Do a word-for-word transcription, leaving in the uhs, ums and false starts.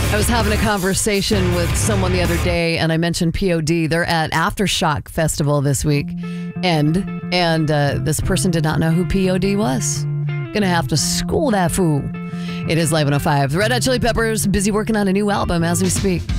I was having a conversation with someone the other day, and I mentioned P O D. They're at Aftershock Festival this week, and and uh, this person did not know who P O D was. Gonna have to school that fool. It is eleven oh five. The Red Hot Chili Peppers busy working on a new album as we speak.